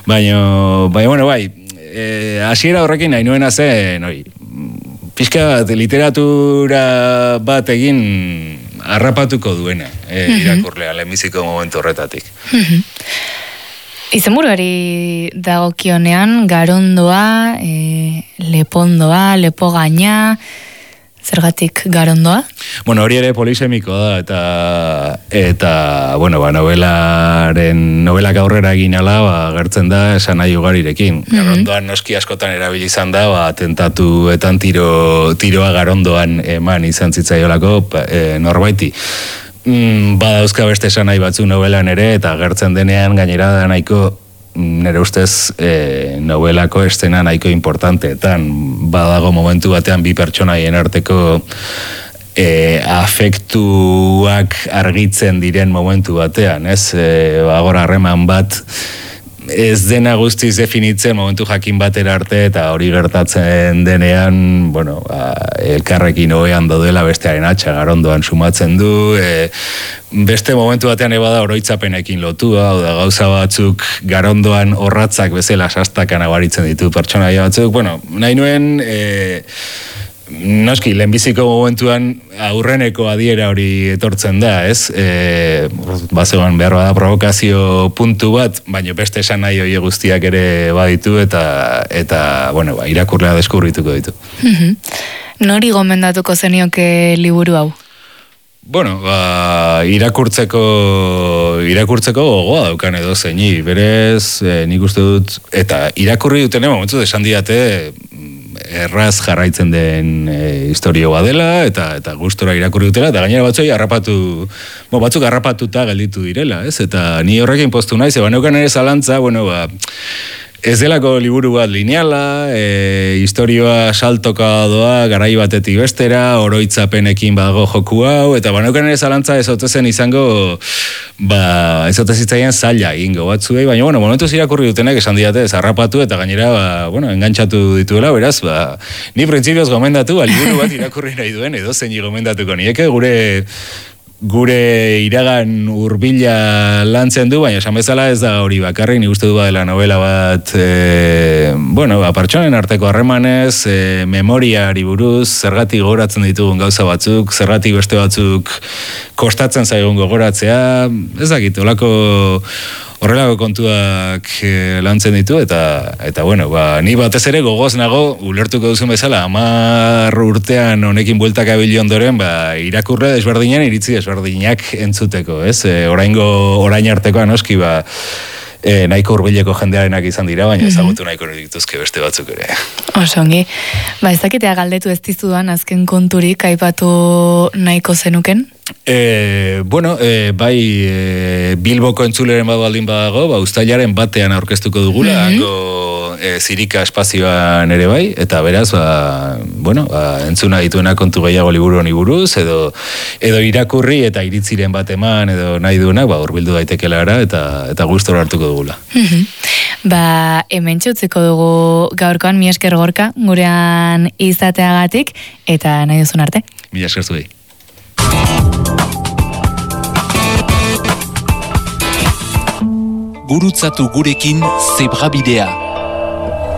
Baina, bueno, hasiera horrekin nahi nuena zen, pixka literatura bat egin harrapatuko duena, irakurlea, lehenbiziko momentu horretatik. Izenburuari dagokionean, garondoa, lepondoa, lepogaina, zergatik garondoa? Bueno, hori ere polisemikoa da, eta novelak aurrera egin ala, gertzen da esan nahi ugarirekin. Garondoan noski askotan erabili izan da, atentatuetan tiroa garondoan eman izan zitzaiolako norbaiti. Badauzka beste esan nahi batzu novelan ere, eta gertzen denean gainera da nahiko, nire ustez, novelako estena nahiko importanteetan. Badago momentu batean bi pertsonaien arteko afektuak argitzen diren momentu batean, ez? Agora harreman bat ez dena guztiz definitzen momentu jakin batera arte, eta hori gertatzen denean, elkarrekin hobean dodela bestearen atxa garondoan sumatzen du, beste momentu batean ebada oroitzapenekin lotua, gauza batzuk garondoan orratzak bezala sastakan abaritzen ditu pertsonaia batzuk, nahi nuen, noski, lehenbiziko momentuan aurreneko adiera hori etortzen da, ez? Bazegoan behar bada provokazio puntu bat, baina beste esan nahi hori guztiak ere baditu, eta irakurlea deskubrituko ditu. Nori gomendatuko zenioke liburu hau? Irakurtzeko gogoa daukan edo zeini, berez, nik uste dut, eta irakurri duten momentu esan diate, erraz jarraitzen den historio badela, eta gustora irakurri dutela, eta gainera batzuk harrapatuta gelditu direla, ez? Eta ni horrekin postu naiz, neukan ere zalantza, ez delako liburu bat lineala, historioa saltoka doa, garai batetik bestera, oroitzapenekin badago joku hau, eta neukan ere zalantza ez otezen izango, ez otezitzaien zaila egingo batzuei, baina, momentuz irakurri dutenek esan diate, zarrapatu, eta gainera, engantzatu dituela, beraz, ni printzipioz gomendatu, liburu bat irakurri nahi duen, edo zein gomendatuko nieke, gure iragan hurbila lantzen du, baina esan bezala ez da hori bakarrik, nik uste du badela novela bat, pertsonen arteko harremanez, memoriari buruz, zergatik gogoratzen ditugun gauza batzuk, zergatik beste batzuk kostatzen zaigun gogoratzea, ez dakit, horrelako kontuak lantzen ditu, eta ni batez ere gogoz nago, ulertuko duzun bezala, 10 urtean honekin bueltaka bilion ondoren, irakurre desberdinen, iritzi desberdinak entzuteko, ez? Orain artekoa noski, nahiko hurbileko jendearenak izan dira, baina ezagutu nahiko dituzke beste batzuk ere. Osongi. Ez dakitea galdetu ez dizudan, azken konturik aipatu nahiko zenuken? Bilboko entzuleren bat baldin badago, uztailaren batean aurkeztuko dugula, zirika espazioan ere bai, eta beraz, entzuna dituena kontu gehiago liburu honi buruz, edo irakurri eta iritziren bat eman, edo nahi duenak, hurbildu daitekela gara, eta gustora hartuko dugula. Hemen txutziko dugu gaurkoan, mi esker Gorka, gurean izateagatik, eta nahi duzun arte. Mi esker zuei. Gurutzatu gurekin Zebrabidea.